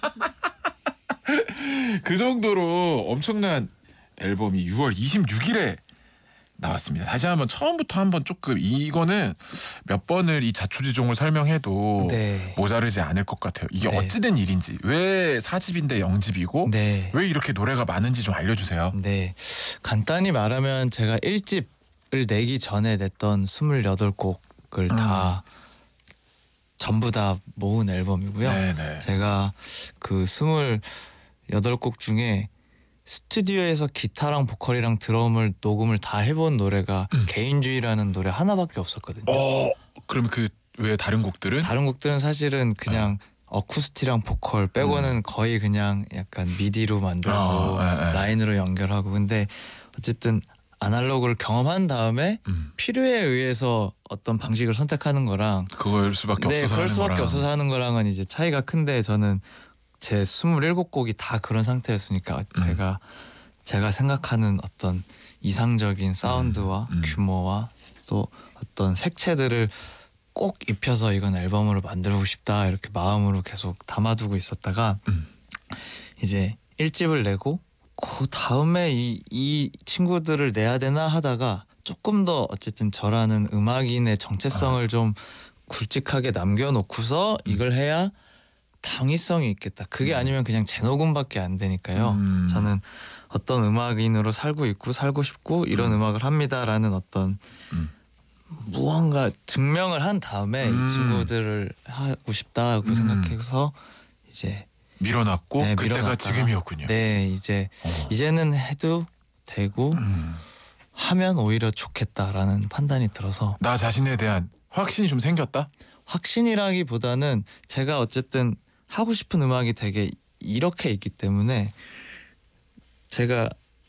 그 정도로 엄청난 앨범이 6월 26일에 나왔습니다. 다시 한번 처음부터 한번 조금 이거는 몇 번을 이 자초지종을 설명해도 네. 모자르지 않을 것 같아요. 이게 네. 어찌된 일인지, 왜 4집인데 0집이고 네. 왜 이렇게 노래가 많은지 좀 알려주세요. 네. 간단히 말하면 제가 1집을 내기 전에 냈던 28곡을 다 전부 다 모은 앨범이고요. 네네. 제가 그 28곡 중에 스튜디오에서 기타랑 보컬이랑 드럼을 녹음을 다 해본 노래가 개인주의라는 노래 하나밖에 없었거든요. 그러면 그 외에 다른 곡들은? 다른 곡들은 사실은 그냥 어쿠스틱이랑 보컬 빼고는 거의 그냥 약간 미디로 만들고 라인으로 연결하고. 근데 어쨌든 아날로그를 경험한 다음에 필요에 의해서 어떤 방식을 선택하는 거랑 그걸 수밖에 없어서 그럴 하는 수밖에 거랑. 없어서 하는 거랑은 이제 차이가 큰데, 저는 제 27곡이 다 그런 상태였으니까 제가 생각하는 어떤 이상적인 사운드와 규모와 또 어떤 색채들을 꼭 입혀서 이건 앨범으로 만들고 싶다 이렇게 마음으로 계속 담아두고 있었다가 이제 1집을 내고 그 다음에 이 친구들을 내야 되나 하다가 조금 더 어쨌든 저라는 음악인의 정체성을 좀 굵직하게 남겨놓고서 이걸 해야 당위성이 있겠다. 그게 아니면 그냥 재녹음밖에 안 되니까요. 저는 어떤 음악인으로 살고 있고 살고 싶고 이런 음악을 합니다라는 어떤 무언가 증명을 한 다음에 이 친구들을 하고 싶다고 생각해서 이제 밀어놨고 그때가 밀어놨다가, 지금이었군요. 네, 이제는 해도 되고 하면 오히려 좋겠다라는 판단이 들어서. 나 자신에 대한 확신이 좀 생겼다? 확신이라기보다는 제가 어쨌든 하고 싶은 음악이 되게 이렇게 있기 때문에 제가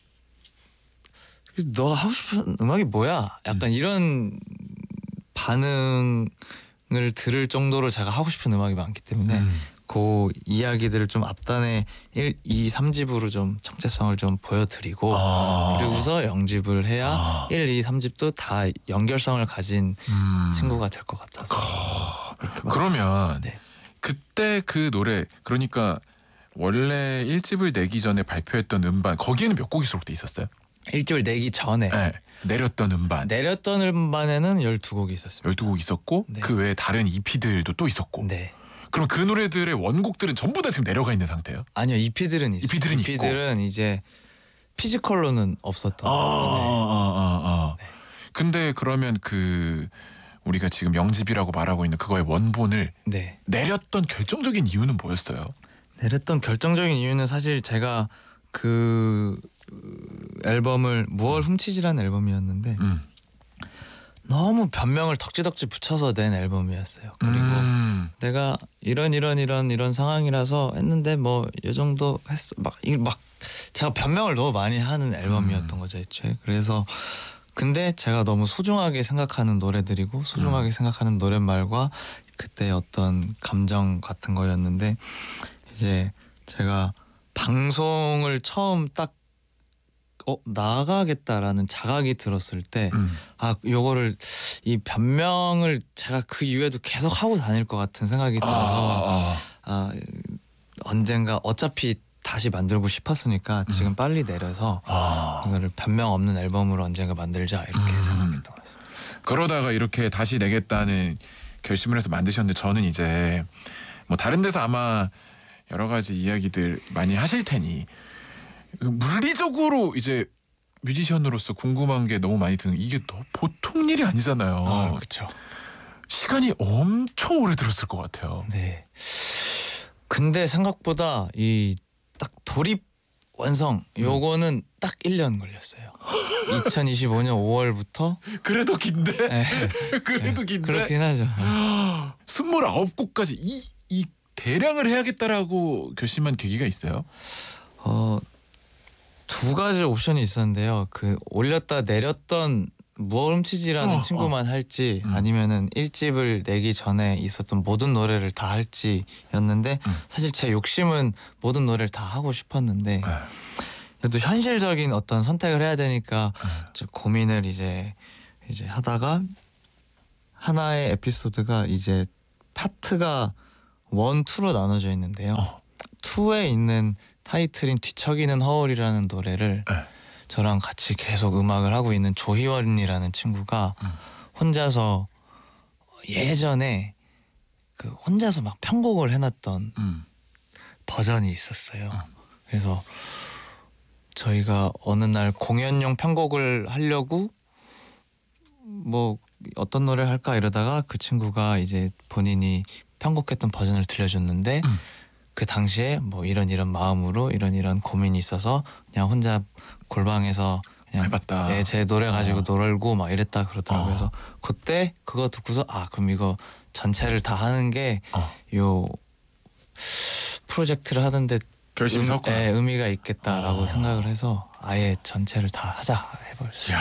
너가 하고 싶은 음악이 뭐야? 약간 이런 반응을 들을 정도로 제가 하고 싶은 음악이 많기 때문에 그 이야기들을 좀 앞단에 1, 2, 3집으로 좀 정체성을 좀 보여드리고 그리고서 0집을 해야 1, 2, 3집도 다 연결성을 가진 친구가 될 것 같아서. 그러면 네. 그때 그 노래, 그러니까 원래 1집을 내기 전에 발표했던 음반, 거기에는 몇 곡이 수록돼 있었어요? 1집을 내기 전에 네, 내렸던 음반 내렸던 음반에는 12곡이 있었습니다. 12곡 있었고 네. 그 외에 다른 EP들도 또 있었고. 네. 그럼 그 노래들의 원곡들은 전부 다 지금 내려가 있는 상태예요? 아니요, EP들은 있어요. EP들은 EP들은 이제 피지컬로는 없었던. 네. 근데 그러면 그 우리가 지금 0집이라고 말하고 있는 그거의 원본을 네. 내렸던 결정적인 이유는 뭐였어요? 내렸던 결정적인 이유는 사실 제가 그 앨범을 무얼 훔치지라는 앨범이었는데 너무 변명을 덕지덕지 붙여서 낸 앨범이었어요. 그리고 내가 이런 상황이라서 했는데 뭐 이 정도 했어 막 제가 변명을 너무 많이 하는 앨범이었던 거죠, 애초에. 그래서 근데 제가 너무 소중하게 생각하는 노래들이고 소중하게 생각하는 노랫말과 그때 어떤 감정 같은 거였는데, 이제 제가 방송을 처음 딱 나가겠다라는 자각이 들었을 때 요거를 이 변명을 제가 그 이후에도 계속 하고 다닐 것 같은 생각이 들어서 언젠가 어차피 다시 만들고 싶었으니까 지금 빨리 내려서 이거를 변명 없는 앨범으로 언젠가 만들자 이렇게 생각했던 것 같습니다. 그러다가 이렇게 다시 내겠다는 결심을 해서 만드셨는데, 저는 이제 뭐 다른 데서 아마 여러 가지 이야기들 많이 하실 테니 물리적으로 이제 뮤지션으로서 궁금한 게 너무 많이 드는, 이게 보통 일이 아니잖아요. 그렇죠. 시간이 엄청 오래 들었을 것 같아요. 네. 근데 생각보다 이 딱 돌입 완성 요거는 딱 1년 걸렸어요. 2025년 5월부터. 그래도 긴데? 네. 그래도 긴데? 그렇긴 하죠. 29곡까지 이 대량을 해야겠다라고 결심한 계기가 있어요? 두 가지 옵션이 있었는데요. 그 올렸다 내렸던 무얼 훔치지라는 친구만 할지 아니면은 1집을 내기 전에 있었던 모든 노래를 다 할지였는데 사실 제 욕심은 모든 노래를 다 하고 싶었는데 그래도 현실적인 어떤 선택을 해야 되니까 고민을 이제 하다가 하나의 에피소드가 이제 파트가 1, 2로 나눠져 있는데요. 2에 있는 타이틀인 뒤척이는 허울이라는 노래를 네. 저랑 같이 계속 음악을 하고 있는 조희원이라는 친구가 혼자서 예전에 그 혼자서 막 편곡을 해놨던 버전이 있었어요. 그래서 저희가 어느 날 공연용 편곡을 하려고 뭐 어떤 노래를 할까 이러다가 그 친구가 이제 본인이 편곡했던 버전을 들려줬는데 그 당시에 뭐 이런 마음으로 이런 고민이 있어서 그냥 혼자 골방에서 그냥 해봤다. 네, 제 노래 가지고 놀고 막 이랬다 그러더라고요. 그래서 그때 그거 듣고서 그럼 이거 전체를 다 하는 게 요 프로젝트를 하는데 결심이 섰구나. 네, 의미가 있겠다라고 생각을 해서 아예 전체를 다 하자 해버렸어요.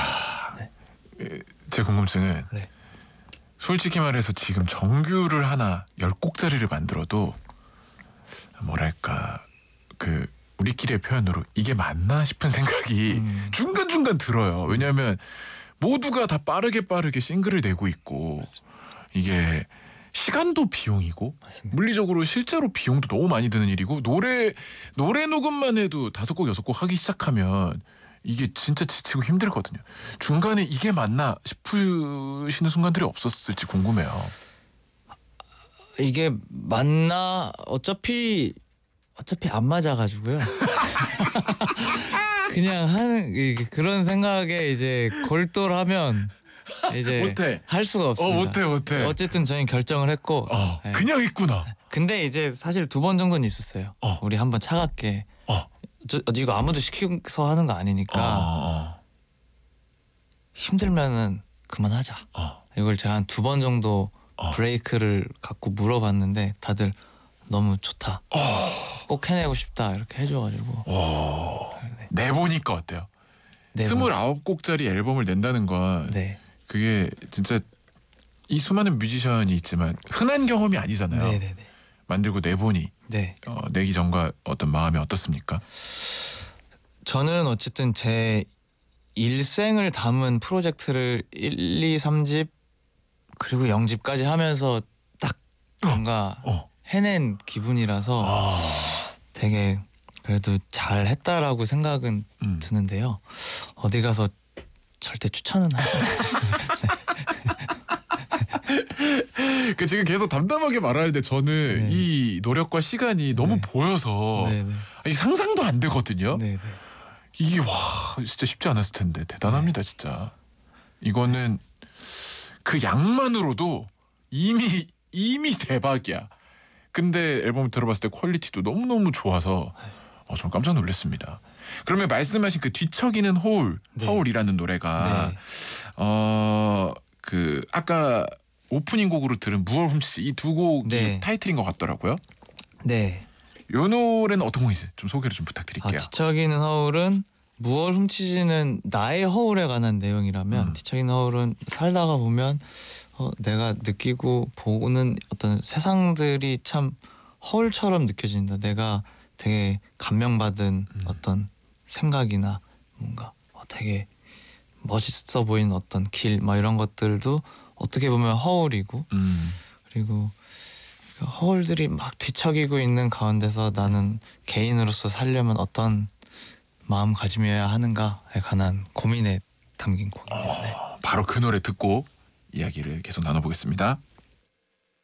제 궁금증은 네. 솔직히 말해서 지금 정규를 하나 10곡짜리를 만들어도 뭐랄까 그 우리끼리의 표현으로 이게 맞나 싶은 생각이 중간중간 들어요. 왜냐하면 모두가 다 빠르게 싱글을 내고 있고 이게 시간도 비용이고 맞습니다. 물리적으로 실제로 비용도 너무 많이 드는 일이고 노래 녹음만 해도 5곡 6곡 하기 시작하면 이게 진짜 지치고 힘들거든요. 중간에 이게 맞나 싶으시는 순간들이 없었을지 궁금해요. 이게 맞나 어차피 안 맞아가지고요. 그냥 하는 그런 생각에 이제 골똘하면 이제 못해. 할 수가 없습니다. 못해. 어쨌든 저희는 결정을 했고 네. 그냥 있구나. 근데 이제 사실 2번 정도는 있었어요. 우리 한번 차갑게 이거 아무도 시켜서 하는 거 아니니까 힘들면은 그만하자. 이걸 제가 한 2번 정도 브레이크를 갖고 물어봤는데 다들 너무 좋다. 꼭 해내고 싶다 이렇게 해줘가지고 내보니까 어때요? 네, 29곡짜리 앨범을 낸다는 건 네. 그게 진짜 이 수많은 뮤지션이 있지만 흔한 경험이 아니잖아요. 네네네. 만들고 내보니 네. 내기 전과 어떤 마음이 어떻습니까? 저는 어쨌든 제 일생을 담은 프로젝트를 1, 2, 3집 그리고 0집까지 하면서 딱 뭔가 해낸 기분이라서 되게 그래도 잘 했다라고 생각은 드는데요. 어디 가서 절대 추천은 하지 그 지금 계속 담담하게 말하는데 저는 네. 이 노력과 시간이 너무 보여서 네네. 이 상상도 안 되거든요. 네네. 이게 와 진짜 쉽지 않았을 텐데 대단합니다 진짜. 이거는 그 양만으로도 이미 대박이야. 근데 앨범 들어봤을 때 퀄리티도 너무너무 좋아서 전 깜짝 놀랐습니다. 그러면 말씀하신 그 뒤척이는 허울이라는 노래가 그 아까 오프닝 곡으로 들은 무얼 훔치지 이 2곡이 타이틀인 것 같더라고요. 네. 요 노래는 어떤 곡인지 좀 소개를 좀 부탁드릴게요. 뒤척이는 허울은 무얼 훔치지는 나의 허울에 관한 내용이라면 뒤척이는 허울은 살다가 보면 내가 느끼고 보는 어떤 세상들이 참 허울처럼 느껴진다. 내가 되게 감명받은 어떤 생각이나 뭔가 되게 멋있어 보이는 어떤 길 막 이런 것들도 어떻게 보면 허울이고 그리고 그 허울들이 막 뒤척이고 있는 가운데서 나는 개인으로서 살려면 어떤 마음가짐이어야 하는가에 관한 고민에 담긴 곡입니다. 네. 바로 그 노래 듣고 이야기를 계속 나눠보겠습니다.